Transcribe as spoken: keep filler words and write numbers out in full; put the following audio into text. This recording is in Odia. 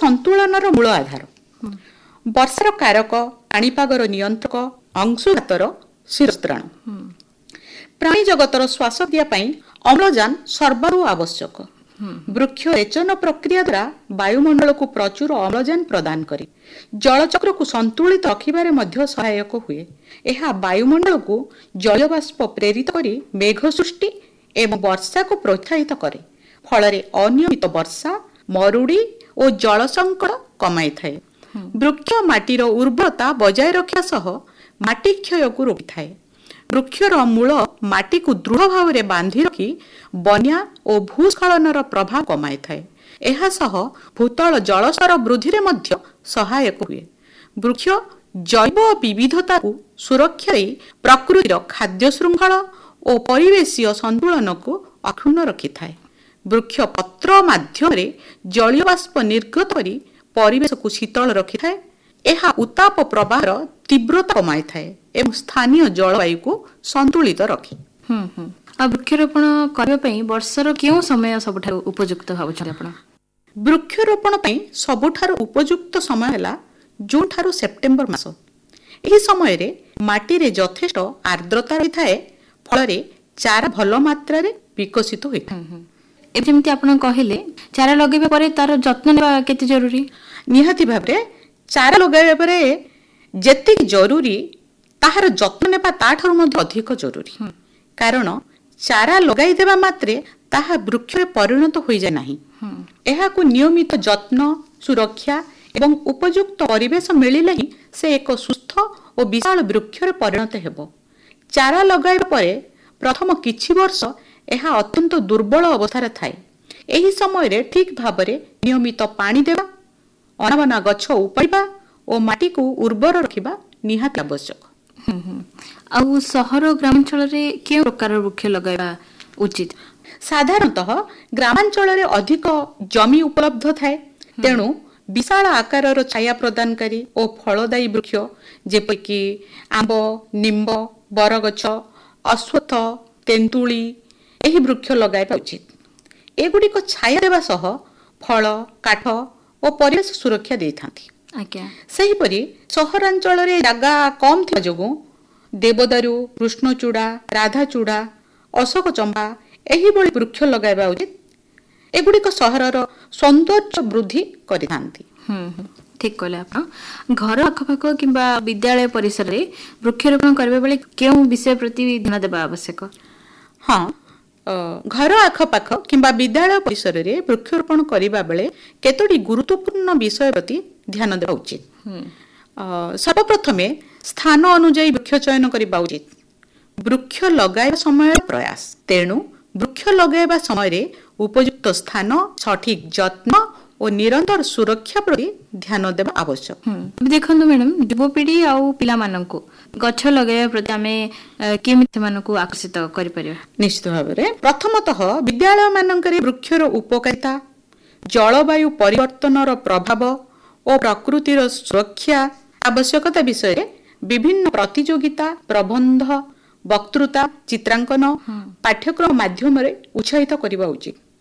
ସନ୍ତୁଳନର ମୂଳ ଆଧାର। ବର୍ଷାର କାରକ, ପାଣିପାଗର ନିୟନ୍ତ୍ରକ, ଅଂଶୁଘାତର ଶିରସ୍ତ୍ରାଣ। ପ୍ରାଣୀ ଜଗତର ଶ୍ୱାସକ୍ରିୟା ପାଇଁ ଅମ୍ଳଜାନ ସର୍ବାରୁ ଆବଶ୍ୟକ। ବୃକ୍ଷ ରେଚନ ପ୍ରକ୍ରିୟା ଦ୍ୱାରା ବାୟୁମଣ୍ଡଳକୁ ପ୍ରଚୁର ଅମ୍ଳଜାନ ପ୍ରଦାନ କରେ। ଜଳଚକ୍ରକୁ ସନ୍ତୁଳିତ ରଖିବାରେ ମଧ୍ୟ ସହାୟକ ହୁଏ। ଏହା ବାୟୁମଣ୍ଡଳକୁ ଜଳବାଷ୍ପ ପ୍ରେରିତ କରି ମେଘ ସୃଷ୍ଟି ଏବଂ ବର୍ଷାକୁ ପ୍ରୋତ୍ସାହିତ କରେ। ଫଳରେ ଅନିୟମିତ ବର୍ଷା, ମରୁଡ଼ି ଓ ଜଳ ସଙ୍କଟ କମାଇଥାଏ। ବୃକ୍ଷ ମାଟିର ଉର୍ବରତା ବଜାୟ ରଖିବା ସହ ମାଟି କ୍ଷୟକୁ ରୋକିଥାଏ। ବୃକ୍ଷର ମୂଳ ମାଟିକୁ ଦୃଢ଼ ଭାବରେ ବାନ୍ଧି ରଖି ବନ୍ୟା ଓ ଭୂସ୍ଖଳନର ପ୍ରଭାବ କମାଇଥାଏ। ଏହା ସହ ଭୂତଳ ଜଳସ୍ତର ବୃଦ୍ଧିରେ ମଧ୍ୟ ସହାୟକ ହୁଏ। ବୃକ୍ଷ ଜୈବ ବିବିଧତାକୁ ସୁରକ୍ଷା ଦେଇ ପ୍ରକୃତିର ଖାଦ୍ୟ ଶୃଙ୍ଖଳ ଓ ପରିବେଶୀୟ ସନ୍ତୁଳନକୁ ଅକ୍ଷୁଣ୍ଣ ରଖିଥାଏ। ବୃକ୍ଷ ପତ୍ର ମାଧ୍ୟମରେ ଜଳୀୟ ବାଷ୍ପ ନିର୍ଗତ କରି ପରିବେଶକୁ ଶୀତଳ ରଖିଥାଏ। ଏହା ଉତ୍ତାପ ପ୍ରବାହର ତୀବ୍ରତା କମାଇଥାଏ ଏବଂ ସ୍ଥାନୀୟ ଜଳବାୟୁକୁ ସନ୍ତୁଳିତ ରଖେ। ହୁଁ ହୁଁ ଆଉ ବୃକ୍ଷରୋପଣ କରିବା ପାଇଁ ବର୍ଷର କେଉଁ ସମୟ ସବୁଠାରୁ ଉପଯୁକ୍ତ ଭାବୁଛନ୍ତି ଆପଣ? ବୃକ୍ଷରୋପଣ ପାଇଁ ସବୁଠାରୁ ଉପଯୁକ୍ତ ସମୟ ହେଲା ଜୁନ ଠାରୁ ସେପ୍ଟେମ୍ବର ମାସ। ଏହି ସମୟରେ ମାଟିରେ ଯଥେଷ୍ଟ ଆର୍ଦ୍ରତା ରହିଥାଏ। ଫଳରେ ଚାରା ଭଲ ମାତ୍ରାରେ ବିକଶିତ ହୋଇଥାଏ। ଏବେ ଯେମିତି ଆପଣ କହିଲେ, ଚାରା ଲଗାଇବା ପରେ ତାର ଯତ୍ନ ନେବା କେତେ ଜରୁରୀ? ନିହାତି ଭାବରେ ଚାରା ଲଗାଇବା ପରେ ଯେତିକି ଜରୁରୀ ତାହାର ଯତ୍ନ ନେବା ତାଠାରୁ ମଧ୍ୟ ଅଧିକ ଜରୁରୀ। କାରଣ ଚାରା ଲଗାଇ ଦେବା ମାତ୍ରେ ତାହା ବୃକ୍ଷରେ ପରିଣତ ହୋଇଯାଏ ନାହିଁ। ଏହାକୁ ନିୟମିତ ଯତ୍ନ, ସୁରକ୍ଷା ଏବଂ ଉପଯୁକ୍ତ ପରିବେଶ ମିଳିଲେ ହିଁ ସେ ଏକ ସୁସ୍ଥ ଓ ବିଶାଳ ବୃକ୍ଷରେ ପରିଣତ ହେବ। ଚାରା ଲଗାଇବା ପରେ ପ୍ରଥମ କିଛି ବର୍ଷ ଏହା ଅତ୍ୟନ୍ତ ଦୁର୍ବଳ ଅବସ୍ଥାରେ ଥାଏ। ଏହି ସମୟରେ ଠିକ୍ ଭାବରେ ନିୟମିତ ପାଣି ଦେବା, ଅନାବନା ଗଛ ଉପାଡ଼ିବା ଓ ମାଟିକୁ ଉର୍ବର ରଖିବା ନିହାତି ଆବଶ୍ୟକ। ଆଉ ସହର ଗ୍ରାମାଞ୍ଚଳରେ କେଉଁ ପ୍ରକାର ବୃକ୍ଷ ଲଗାଇବା ଉଚିତ? ସାଧାରଣତଃ ଗ୍ରାମାଞ୍ଚଳରେ ଅଧିକ ଜମି ଉପଲବ୍ଧ ଥାଏ। ତେଣୁ ବିଶାଳ ଆକାରର ଛାୟା ପ୍ରଦାନକାରୀ ଓ ଫଳଦାୟୀ ବୃକ୍ଷ ଯେପରିକି ଆମ୍ବ, ନିମ୍ବ, ବରଗଛ, ଅଶ୍ୱତ୍ଥ, ତେନ୍ତୁଳି ଏହି ବୃକ୍ଷ ଲଗାଇବା ଉଚିତ। ଏଗୁଡ଼ିକ ଛାୟା ଦେବା ସହ ଫଳ, କାଠ ଓ ପରିବେଶ ସୁରକ୍ଷା ଦେଇଥାନ୍ତି। ଆଜ୍ଞା। ସେହିପରି ସହରାଞ୍ଚଳରେ ଜାଗା କମ୍ ଥିବା ଯୋଗୁଁ ଦେବଦାରୁ, କୃଷ୍ଣଚୂଡ଼ା, ରାଧାଚୂଡ଼ା, ଅଶୋକ ଚମ୍ପା ଏହିଭଳି ବୃକ୍ଷ ଲଗାଇବା ଉଚିତ। ଏଗୁଡ଼ିକ ସହରର ସୌନ୍ଦର୍ଯ୍ୟ ବୃଦ୍ଧି କରିଥାନ୍ତି। ଠିକ୍ କହିଲେ ଆପଣ। ଘର ଆଖପାଖ କିମ୍ବା ବିଦ୍ୟାଳୟ ପରିସରରେ ବୃକ୍ଷରୋପଣ କରିବା ବେଳେ କେଉଁ ବିଷୟ ପ୍ରତି ଧ୍ୟାନ ଦେବା ଆବଶ୍ୟକ? ହଁ, ଘର ଆଖପାଖ କିମ୍ବା ବିଦ୍ୟାଳୟ ପରିସରରେ ବୃକ୍ଷରୋପଣ କରିବା ବେଳେ କେତୋଟି ଗୁରୁତ୍ୱପୂର୍ଣ୍ଣ ବିଷୟ ପ୍ରତି ଧ୍ୟାନ ଦେବା ଉଚିତ। ସର୍ବପ୍ରଥମେ ସ୍ଥାନ ଅନୁଯାୟୀ ବୃକ୍ଷ ଚୟନ କରିବା ଉଚିତ। ବୃକ୍ଷ ଲଗାଇବା ସମୟର ପ୍ରୟାସ। ତେଣୁ ବୃକ୍ଷ ଲଗାଇବା ସମୟରେ ଉପଯୁକ୍ତ ସ୍ଥାନ, ସଠିକ୍ ଯତ୍ନ ଓ ନିରନ୍ତର ସୁରକ୍ଷା ପ୍ରତି ଧ୍ୟାନ ଦେବା ଆବଶ୍ୟକ। ଦେଖନ୍ତୁ ମ୍ୟାଡାମ, ଯୁବପିଢି ଆଉ ପିଲାମାନଙ୍କୁ ଗଛ ଲଗାଇବା ପ୍ରତି ଆମେ କେମିତି ସେମାନଙ୍କୁ ଆକର୍ଷିତ କରିପାରିବା? ନିଶ୍ଚିତ ଭାବରେ ପ୍ରଥମତଃ ବିଦ୍ୟାଳୟ ମାନଙ୍କରେ ବୃକ୍ଷର ଉପକାରିତା, ଜଳବାୟୁ ପରିବର୍ତ୍ତନର ପ୍ରଭାବ ଓ ପ୍ରକୃତିର ସୁରକ୍ଷା ଆବଶ୍ୟକତା ବିଷୟରେ ବିଭିନ୍ନ ପ୍ରତିଯୋଗିତା, ପ୍ରବନ୍ଧ, ବକ୍ତୃତା, ଚିତ୍ରାଙ୍କନ ପାଠ୍ୟକ୍ରମ ମାଧ୍ୟମରେ ଉତ୍ସାହିତ କରିବା ଉଚିତ।